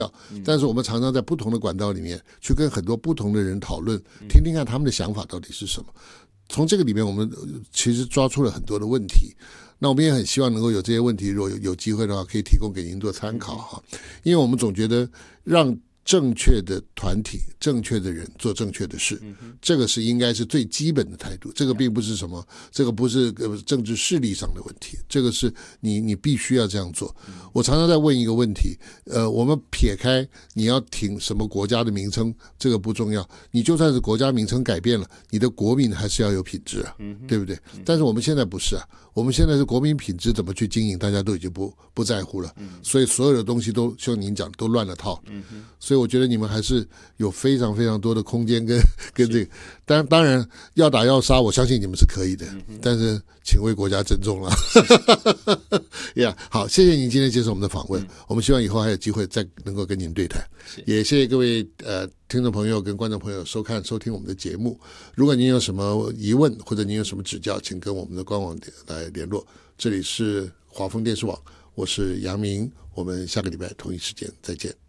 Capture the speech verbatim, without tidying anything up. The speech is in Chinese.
但是我们常常在不同的管道里面去跟很多不同的人讨论，听听看他们的想法到底是什么。从这个里面我们其实抓出了很多的问题，那我们也很希望能够有这些问题，如果 有, 有机会的话可以提供给您做参考哈。因为我们总觉得让正确的团体、正确的人做正确的事，这个是应该是最基本的态度。这个并不是什么，这个不是政治势力上的问题，这个是你你必须要这样做。我常常在问一个问题，呃，我们撇开你要挺什么国家的名称，这个不重要。你就算是国家名称改变了，你的国民还是要有品质啊，对不对？但是我们现在不是啊，我们现在是国民品质怎么去经营，大家都已经不不在乎了，所以所有的东西都像您讲都乱了套。所以我觉得你们还是有非常非常多的空间跟跟这个，当当然要打要杀，我相信你们是可以的，但是请为国家珍重了。呀， yeah, 好，谢谢您今天接受我们的访问，我们希望以后还有机会再能够跟您对谈。也谢谢各位呃听众朋友跟观众朋友收看收听我们的节目。如果您有什么疑问或者您有什么指教，请跟我们的官网来联络。这里是华丰电视网，我是杨明，我们下个礼拜同一时间再见。